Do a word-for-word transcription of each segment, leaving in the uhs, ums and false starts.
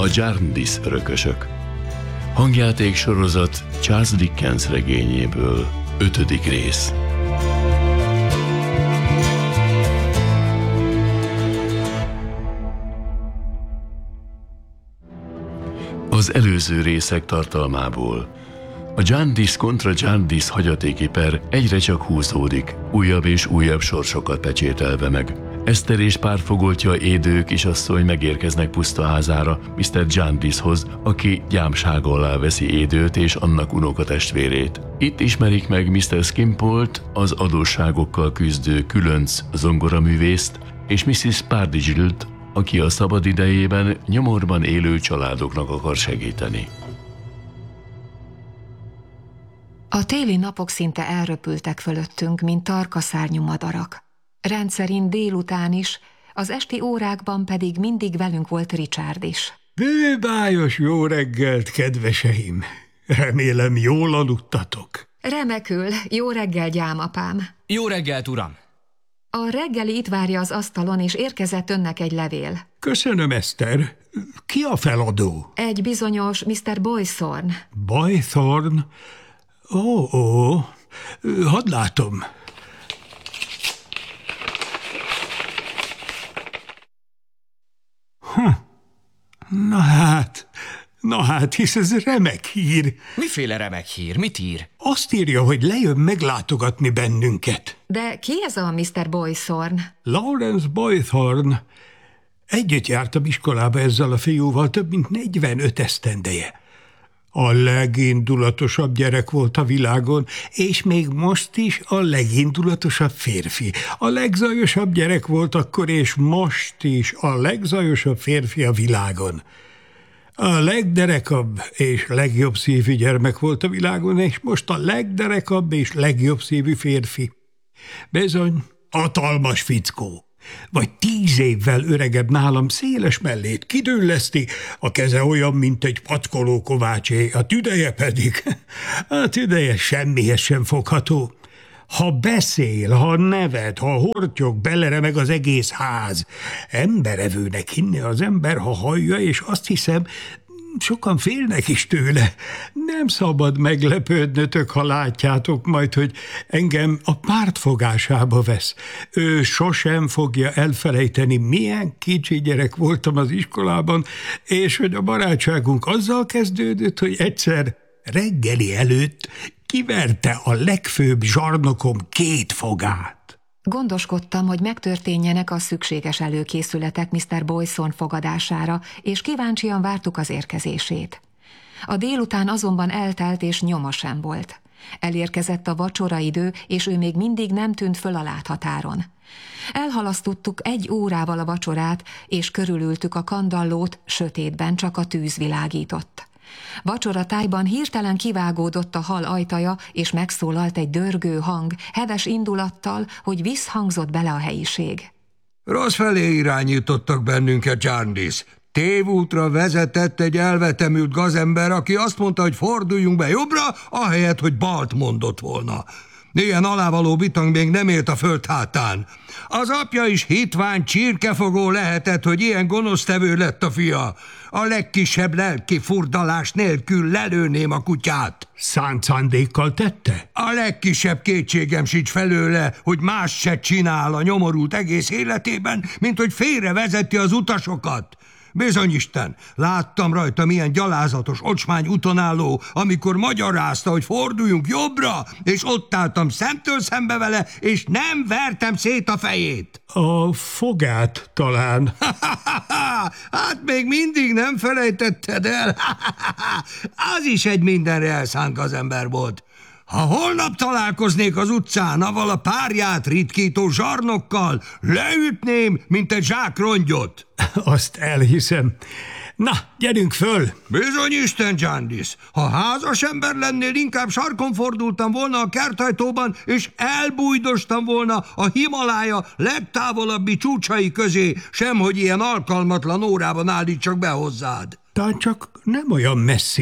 A Jarndyce örökösök. Hangjáték sorozat Charles Dickens regényéből. Ötödik rész. Az előző részek tartalmából. A Jarndyce kontra Jarndyce hagyatéki per egyre csak húzódik, újabb és újabb sorsokat pecsételve meg. Eszter és pártfogoltja Édő kisasszony megérkeznek pusztaházára miszter Jarndycehoz, aki gyámság alá veszi Édőt és annak unokatestvérét. Itt ismerik meg miszter Skimpolt, az adósságokkal küzdő különc zongoraművészt, és missziz Pardigilt, aki a szabadidejében nyomorban élő családoknak akar segíteni. A téli napok szinte elröpültek fölöttünk, mint tarkaszárnyú madarak. Rendszerint délután is, az esti órákban pedig mindig velünk volt Richard is. Bőbájos jó reggelt, kedveseim! Remélem jól aludtatok. Remekül, jó reggel, gyámapám. Jó reggelt, uram! A reggeli itt várja az asztalon, és érkezett önnek egy levél. Köszönöm, Eszter. Ki a feladó? Egy bizonyos miszter Boythorn. Boythorn? Ó, ó, hadd látom. Hm. Na hát, na hát, hisz ez remek hír. Miféle remek hír? Mit ír? Azt írja, hogy lejön meglátogatni bennünket. De ki ez a miszter Boythorn? Lawrence Boythorn. Együtt jártam iskolába ezzel a fiúval több mint negyvenöt esztendeje. A legindulatosabb gyerek volt a világon, és még most is a legindulatosabb férfi. A legzajosabb gyerek volt akkor, és most is a legzajosabb férfi a világon. A legderekabb és legjobb szívű gyermek volt a világon, és most a legderekabb és legjobb szívű férfi. Bizony, hatalmas fickó. Vagy tíz évvel öregebb nálam, széles mellét kidülleszti, a keze olyan, mint egy patkoló kovácsé, a tüdeje pedig, a tüdeje semmihez sem fogható. Ha beszél, ha nevet, ha hortyog, beleremeg az egész ház. Emberevőnek hinni az ember, ha hallja, és azt hiszem, sokan félnek is tőle. Nem szabad meglepődnötök, ha látjátok majd, hogy engem a pártfogásába vesz. Ő sosem fogja elfelejteni, milyen kicsi gyerek voltam az iskolában, és hogy a barátságunk azzal kezdődött, hogy egyszer reggeli előtt kiverte a legfőbb zsarnokom két fogát. Gondoskodtam, hogy megtörténjenek a szükséges előkészületek miszter Boythorn fogadására, és kíváncsian vártuk az érkezését. A délután azonban eltelt, és nyoma sem volt. Elérkezett a vacsoraidő, és ő még mindig nem tűnt föl a láthatáron. Elhalasztottuk egy órával a vacsorát, és körülültük a kandallót, sötétben csak a tűz világított. Vacsoratájban hirtelen kivágódott a hal ajtaja, és megszólalt egy dörgő hang, heves indulattal, hogy visszhangzott bele a helyiség. Rossz felé irányítottak bennünket, Jarndyce. Tévútra vezetett egy elvetemült gazember, aki azt mondta, hogy forduljunk be jobbra, ahelyett, hogy balt mondott volna. Ilyen alávaló bitang még nem élt a föld hátán. Az apja is hitvány csirkefogó lehetett, hogy ilyen gonosztevő lett a fia. A legkisebb lelki furdalás nélkül lelőném a kutyát. Szánt szándékkal tette? A legkisebb kétségem sincs felőle, hogy más se csinál a nyomorult egész életében, mint hogy félrevezeti az utasokat. Bizonyisten, láttam rajta, milyen gyalázatos ocsmány úton álló, amikor magyarázta, hogy forduljunk jobbra, és ott álltam szemtől szembe vele, és nem vertem szét a fejét. A fogát talán. Hát még mindig nem felejtetted el. Az is egy mindenre elszánt gazember volt. Ha holnap találkoznék az utcán, avval a párját ritkító zsarnokkal, leütném, mint egy zsák rongyot. Azt elhiszem. Na, gyerünk föl! Bizony Isten, Jarndyce, ha házas ember lennél, inkább sarkon fordultam volna a kertajtóban, és elbújdostam volna a Himalája legtávolabbi csúcsai közé, semhogy ilyen alkalmatlan órában állítsak be hozzád. Talán csak nem olyan messzire.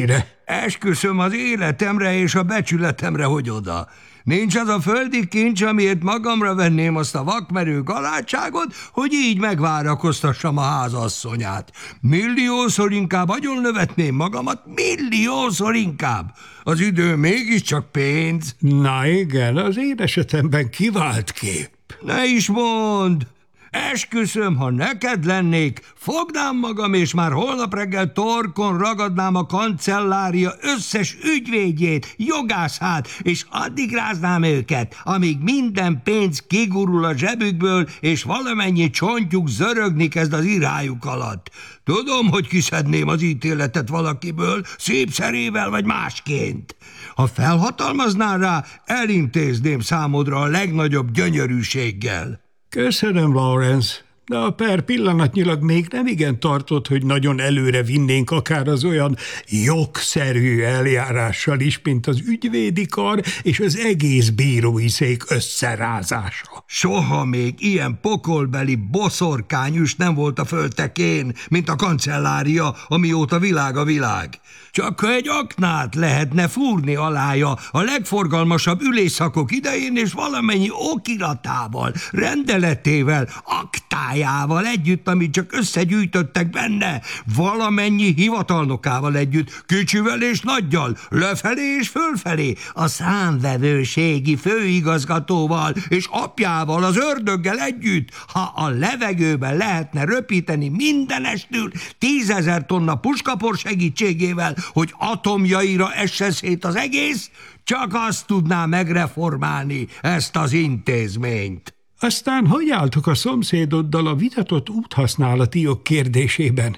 esküszöm az életemre és a becsületemre, hogy oda. Nincs az a földi kincs, amiért magamra venném azt a vakmerő galátságot, hogy így megvárakoztassam a házasszonyát. Milliószor inkább agyonlövetném magamat, milliószor inkább. Az idő mégiscsak pénz. Na igen, az én esetemben kivált kép. Ne is mondd! Esküszöm, ha neked lennék, fognám magam, és már holnap reggel torkon ragadnám a kancellária összes ügyvédjét, jogászát, és addig ráznám őket, amíg minden pénz kigurul a zsebükből, és valamennyi csontjuk zörögni kezd az irájuk alatt. Tudom, hogy kiszedném az ítéletet valakiből, szép szerével vagy másként. Ha felhatalmaznál rá, elintézném számodra a legnagyobb gyönyörűséggel. Köszönöm, Lawrence, de a per pillanatnyilag még nem igen tartott, hogy nagyon előre vinnénk akár az olyan jogszerű eljárással is, mint az ügyvédi kar és az egész bírói szék összerázása. Soha még ilyen pokolbeli boszorkányüs nem volt a földtekén, mint a kancellária, amióta világ a világ. Csak ha egy aknát lehetne fúrni alája a legforgalmasabb ülésszakok idején, és valamennyi okiratával, rendeletével, aktájával együtt, amit csak összegyűjtöttek benne, valamennyi hivatalnokával együtt, kicsivel és nagyjal, lefelé és fölfelé, a számvevőségi főigazgatóval és apjával, az ördöggel együtt, ha a levegőben lehetne röpíteni mindenestül tízezer tonna puskapor segítségével, hogy atomjaira essen szét az egész, csak azt tudná megreformálni ezt az intézményt. Aztán hogy álltok a szomszédoddal a vitatott úthasználati jog kérdésében?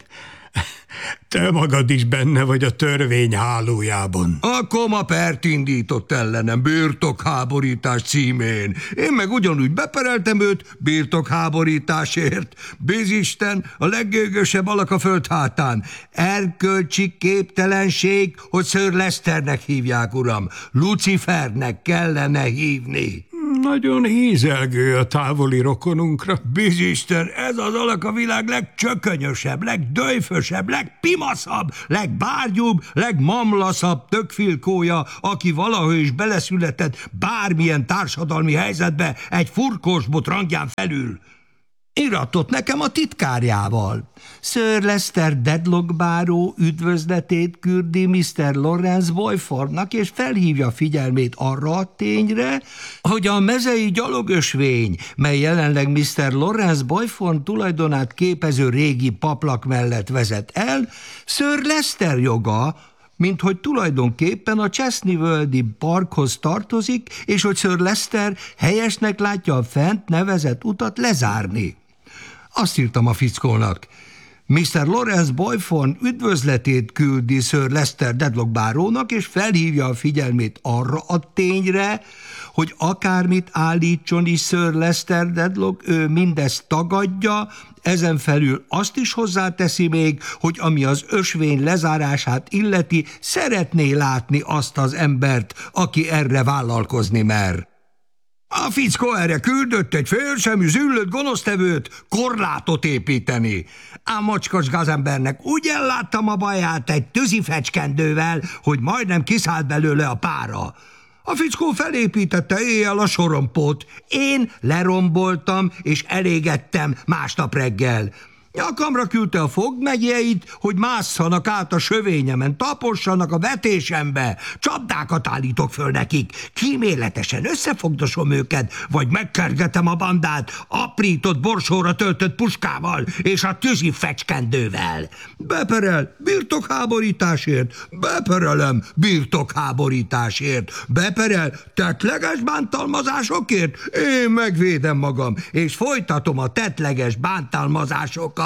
Te magad is benne vagy a törvény hálójában. A koma pert indított ellenem birtokháborítás címén. Én meg ugyanúgy bepereltem őt birtokháborításért. Bizisten, a leggőgösebb alak a föld hátán. Erkölcsi képtelenség, hogy Sir Leicesternek hívják, uram. Lucifernek kellene hívni. Nagyon hízelgő a távoli rokonunkra. Bizisten, ez az alak a világ legcsökönyösebb, legdöjfösebb, legpimaszabb, legbárgyúbb, legmamlaszabb tökfilkója, aki valahogy is beleszületett bármilyen társadalmi helyzetbe egy furkósbot rangján felül. Iratott nekem a titkárjával. Sir Leicester Dedlock báró üdvözletét küldi miszter Lawrence Boyfordnak, és felhívja figyelmét arra a tényre, hogy a mezei gyalogösvény, mely jelenleg miszter Lawrence Boyford tulajdonát képező régi paplak mellett vezet el, Sir Leicester joga, mint hogy tulajdonképpen a Chesney-völgyi parkhoz tartozik, és hogy Sir Leicester helyesnek látja a fent nevezett utat lezárni. Azt írtam a fickónak. miszter Lawrence Boyford üdvözletét küldi Sir Leicester Dedlock bárónak, és felhívja a figyelmét arra a tényre, hogy akármit állítson is Sir Leicester Dedlock, ő mindezt tagadja, ezen felül azt is hozzáteszi még, hogy ami az ösvény lezárását illeti, szeretné látni azt az embert, aki erre vállalkozni mer. A fickó erre küldött egy félsemű, züllött gonosztevőt korlátot építeni. A mocskos gazembernek úgy elláttam a baját egy tűzifecskendővel, hogy majdnem kiszállt belőle a pára. A fickó felépítette éjjel a sorompót. Én leromboltam és elégettem másnap reggel. Nyakamra küldte a fogmegyeit, hogy másszanak át a sövényemen, tapossanak a vetésembe. Csapdákat állítok föl nekik. Kíméletesen összefogdosom őket, vagy megkergetem a bandát aprított borsóra töltött puskával és a tűzi fecskendővel. Beperel birtokháborításért, beperelem birtokháborításért, beperel tettleges bántalmazásokért, én megvédem magam, és folytatom a tettleges bántalmazásokat.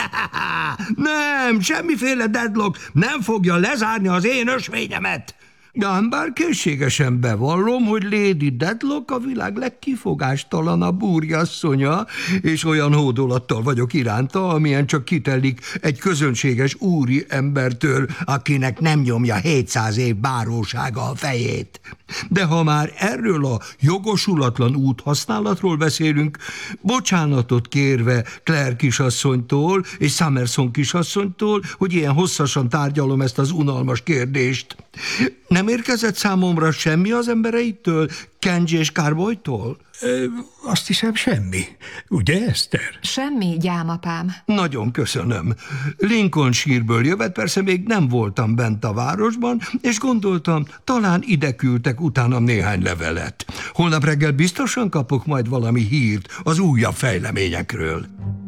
Nem, semmiféle Dedlock nem fogja lezárni az én ösvényemet. Ám bár készségesen bevallom, hogy Lady Dedlock a világ legkifogástalanabb úriasszonya, és olyan hódolattal vagyok iránta, amilyen csak kitellik egy közönséges úri embertől, akinek nem nyomja hétszáz év bárósága a fejét. De ha már erről a jogosulatlan úthasználatról beszélünk, bocsánatot kérve Claire kisasszonytól és Summerson kisasszonytól, hogy ilyen hosszasan tárgyalom ezt az unalmas kérdést. Nem érkezett számomra semmi az embereittől, Kenji és Carboytól? Ö, azt hiszem semmi. Ugye, Eszter? Semmi, gyámapám. Nagyon köszönöm. Lincolnshire-ből jövet, persze még nem voltam bent a városban, és gondoltam, talán ide küldtek utánam néhány levelet. Holnap reggel biztosan kapok majd valami hírt az újabb fejleményekről.